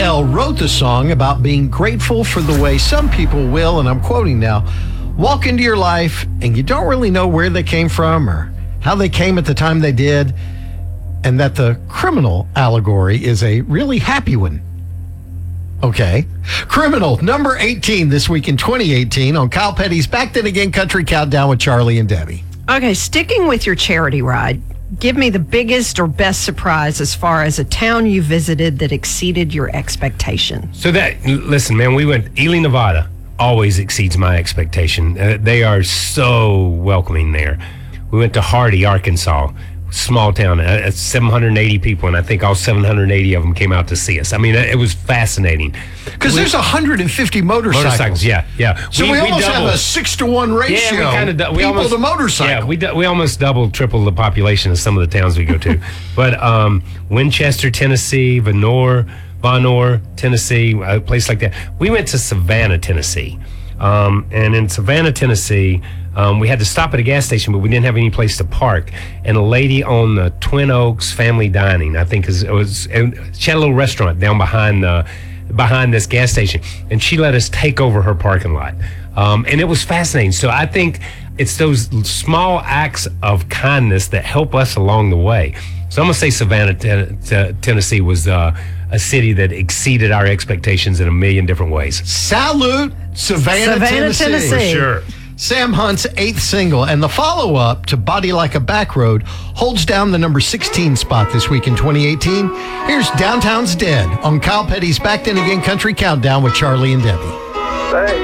CL wrote the song about being grateful for the way some people will, and I'm quoting now, walk into your life and you don't really know where they came from or how they came at the time they did, and that the criminal allegory is a really happy one. Okay. Criminal, number 18 this week in 2018 on Kyle Petty's Back Then Again Country Countdown with Charlie and Debbie. Okay, sticking with your charity ride, give me the biggest or best surprise as far as a town you visited that exceeded your expectations. So listen, man, we went, Ely, Nevada always exceeds my expectation. They are so welcoming there. We went to Hardy, Arkansas. Small town, 780 people, and I think all 780 of them came out to see us. I mean, it was fascinating. Because there's 150 motorcycles. Yeah. So we almost have a 6-to-1 ratio. Yeah, we people to motorcycle. Yeah, we almost triple the population of some of the towns we go to. But Winchester, Tennessee, Vonore, Tennessee, a place like that. We went to Savannah, Tennessee. And in Savannah, Tennessee, we had to stop at a gas station, but we didn't have any place to park. And a lady on the Twin Oaks Family Dining, I think she had a little restaurant down behind this gas station, and she let us take over her parking lot. And it was fascinating. So I think it's those small acts of kindness that help us along the way. So I'm going to say Savannah, Tennessee was a city that exceeded our expectations in a million different ways. Salute, Savannah, Tennessee. For sure. Sam Hunt's 8th single and the follow-up to Body Like a Back Road holds down the number 16 spot this week in 2018. Here's Downtown's Dead on Kyle Petty's Back Then Again Country Countdown with Charlie and Debbie.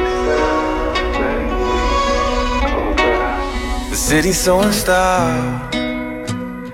The city's so unstopped.